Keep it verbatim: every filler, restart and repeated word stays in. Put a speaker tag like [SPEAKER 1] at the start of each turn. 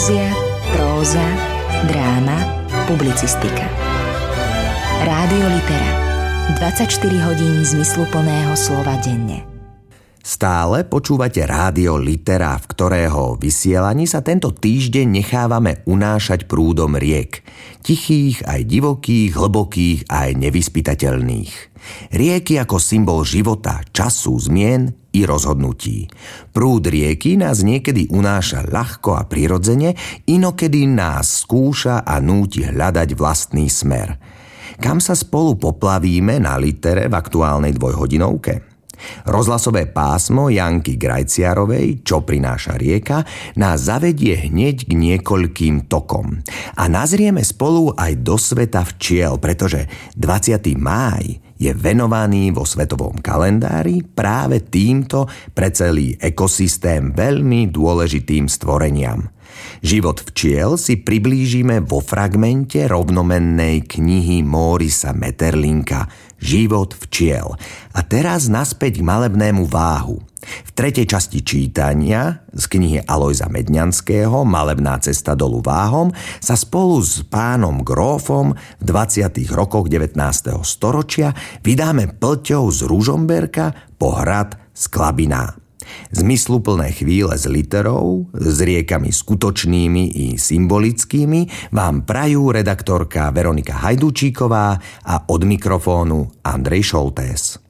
[SPEAKER 1] Poézia, próza, dráma, publicistika. Rádio Litera. dvadsaťštyri hodín zmysluplného slova denne.
[SPEAKER 2] Stále počúvate Rádio Litera, v ktorého vysielaní sa tento týždeň nechávame unášať prúdom riek. Tichých, aj divokých, hlbokých, aj nevyspytateľných. Rieky ako symbol života, času, zmien i rozhodnutí. Prúd rieky nás niekedy unáša ľahko a prirodzene, inokedy nás skúša a núti hľadať vlastný smer. Kam sa spolu poplavíme na Litere v aktuálnej dvojhodinovke? Rozhlasové pásmo Janky Grajciarovej, Čo prináša rieka, nás zavedie hneď k niekoľkým tokom. A nazrieme spolu aj do sveta včiel, pretože dvadsiateho mája je venovaný vo svetovom kalendári práve týmto pre celý ekosystém veľmi dôležitým stvoreniam. Život včiel si priblížime vo fragmente rovnomennej knihy Morisa Maeterlinka Život včiel. A teraz naspäť k malebnému váhu. V tretej časti čítania z knihy Alojza Medňanského Malebná cesta dolu váhom sa spolu s pánom Grófom v dvadsiatych rokoch devätnásteho storočia vydáme plťou z Ružomberka po hrad z Klabiná. Zmysluplné chvíle s literou, s riekami skutočnými i symbolickými vám prajú redaktorka Veronika Hajdúčíková a od mikrofónu Andrej Šoltés.